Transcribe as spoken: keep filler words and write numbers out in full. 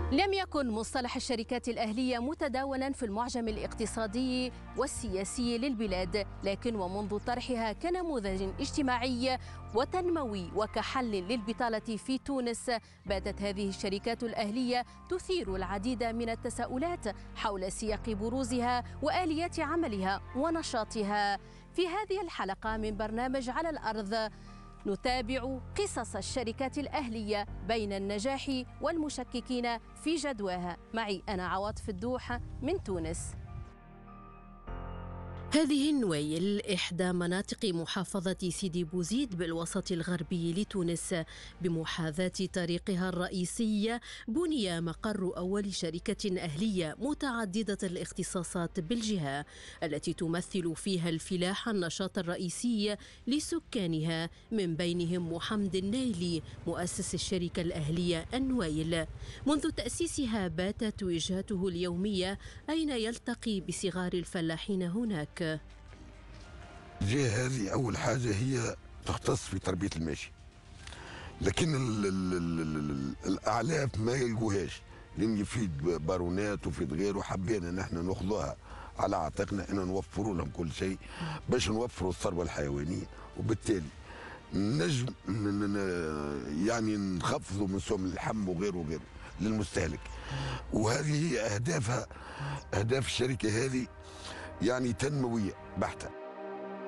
لم يكن مصطلح الشركات الأهلية متداولا في المعجم الاقتصادي والسياسي للبلاد، لكن ومنذ طرحها كنموذج اجتماعي وتنموي وكحل للبطالة في تونس، باتت هذه الشركات الأهلية تثير العديد من التساؤلات حول سياق بروزها وآليات عملها ونشاطها. في هذه الحلقة من برنامج على الأرض نتابع قصص الشركات الأهلية بين النجاح والمشككين في جدواها. معي أنا عواطف الدوحة من تونس. هذه النويل إحدى مناطق محافظة سيدي بوزيد بالوسط الغربي لتونس. بمحاذاة طريقها الرئيسي بني مقر أول شركة أهلية متعددة الاختصاصات بالجهة، التي تمثل فيها الفلاح النشاط الرئيسي لسكانها، من بينهم محمد النايلي مؤسس الشركة الأهلية النويل. منذ تأسيسها باتت وجهته اليومية أين يلتقي بصغار الفلاحين هناك. الجهة هذه أول حاجة هي تختص في تربية الماشي، لكن ال ال ال ال الأعلاف ما يلقوهاش، لأن يفيد بارونات وفيد غيره. حبينا نحن ناخذوها على عاتقنا أن نوفروا لهم كل شيء باش نوفروا الثروة الحيوانية، وبالتالي نجم يعني نخفضوا من سوم اللحم وغيره وغيره للمستهلك. وهذه هي أهدافها، أهداف الشركة هذه يعني تنموية بحتة.